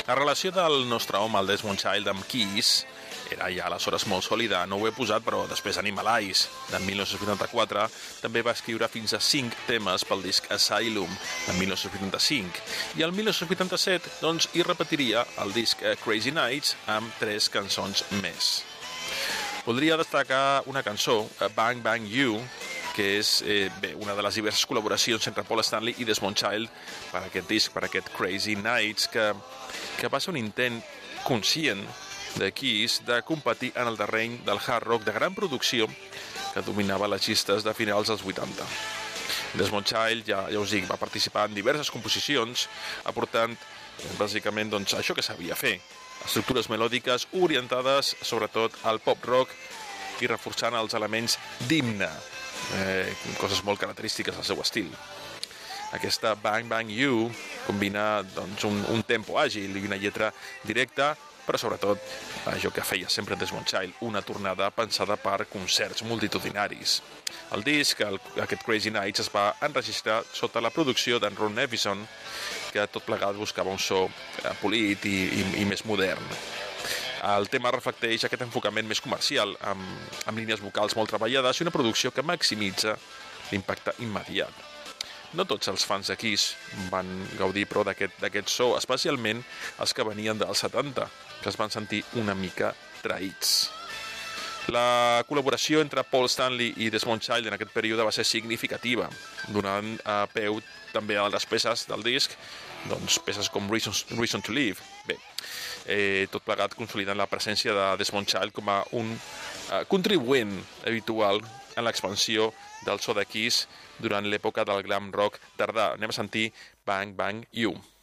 La relació del nostre home, el Desmond Child, amb Kiss era ja aleshores molt sòlida. No ho he posat, però després Animalize, de 1984, també va escriure fins a 5 temes pel disc Asylum, de 1985. I el 1987, doncs, hi repetiria el disc Crazy Nights amb 3 cançons més. Voldria destacar una cançó, Bang Bang You, que és una de les diverses col·laboracions entre Paul Stanley i Desmond Child per aquest disc, per aquest Crazy Nights, que va ser un intent conscient de Kiss de competir en el terreny del hard rock de gran producció que dominava les llistes de finals dels 80. Desmond Child, ja us dic, va participar en diverses composicions, aportant bàsicament doncs, això que sabia fer, estructures melòdiques orientades sobretot al pop rock i reforçant els elements d'himne, coses molt característiques del seu estil. Aquesta Bang Bang You combina doncs, un tempo àgil i una lletra directa, però sobretot allò que feia sempre Desmond Child, una tornada pensada per concerts multitudinaris. El disc, aquest Crazy Nights, es va enregistrar sota la producció d'en Ron Nevison, que tot plegat buscava un so polit i més modern. El tema reflecteix aquest enfocament més comercial, amb línies vocals molt treballades i una producció que maximitza l'impacte immediat. No tots els fans de Kiss van gaudir, però, d'aquest so, especialment els que venien dels 70, que es van sentir una mica traïts. La col·laboració entre Paul Stanley i Desmond Child en aquest període va ser significativa, donant peu també a les peces del disc, doncs peces com Reason to Live. Bé, tot plegat consolidant la presència de Desmond Child com a un contribuent habitual en l'expansió del so de Kiss durant l'època del glam rock tardà. Anem a sentir Bang Bang You.